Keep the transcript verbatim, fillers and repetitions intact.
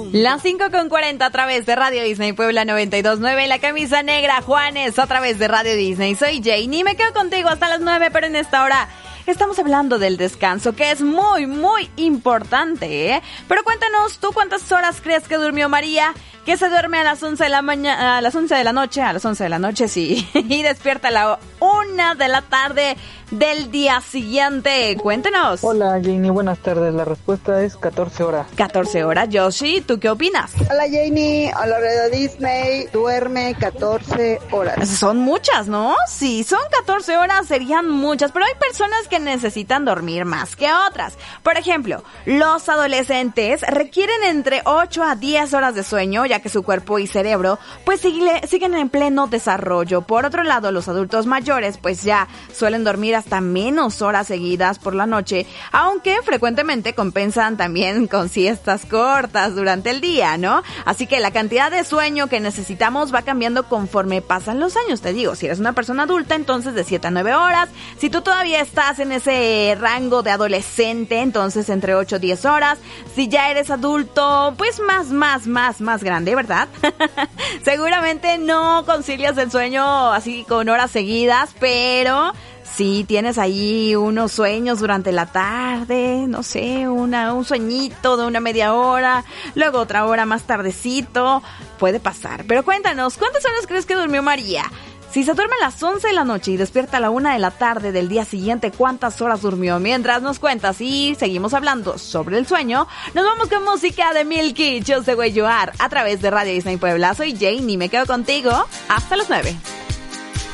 Las cinco con cuarenta a través de Radio Disney Puebla noventa y dos punto nueve. La camisa negra, Juanes, a través de Radio Disney. Soy Janie, me quedo contigo hasta las nueve, pero en esta hora estamos hablando del descanso, que es muy, muy importante, ¿eh? Pero cuéntanos, ¿tú cuántas horas crees que durmió María? Que se duerme a las once de la mañana, a las once de la noche, a las once de la noche, sí, y despierta a la una de la tarde del día siguiente. Cuéntenos. Hola, Janie, buenas tardes. La respuesta es catorce horas. catorce horas, Yoshi, ¿tú qué opinas? Hola, Janie. Hola, Radio Disney. Duerme catorce horas. Son muchas, ¿no? Sí, son catorce horas, serían muchas, pero hay personas que necesitan dormir más que otras. Por ejemplo, los adolescentes requieren entre ocho a diez horas de sueño, ya que su cuerpo y cerebro pues sigue, siguen en pleno desarrollo. Por otro lado, los adultos mayores pues ya suelen dormir hasta menos horas seguidas por la noche, aunque frecuentemente compensan también con siestas cortas durante el día, ¿no? Así que la cantidad de sueño que necesitamos va cambiando conforme pasan los años. Te digo, si eres una persona adulta, entonces de siete a nueve horas. Si tú todavía estás en ese rango de adolescente, entonces entre ocho a diez horas. Si ya eres adulto, pues más, más, más, más grande, ¿verdad? Seguramente no concilias el sueño así con horas seguidas, pero si tienes ahí unos sueños durante la tarde, no sé, una, un sueñito de una media hora, luego otra hora más tardecito, puede pasar. Pero cuéntanos, ¿cuántas horas crees que durmió María? Si se duerme a las once de la noche y despierta a la una de la tarde del día siguiente, ¿cuántas horas durmió? Mientras nos cuentas y seguimos hablando sobre el sueño, nos vamos con música de Milky, Just the Way You Are, a través de Radio Disney Puebla. Soy Janie, me quedo contigo hasta las nueve.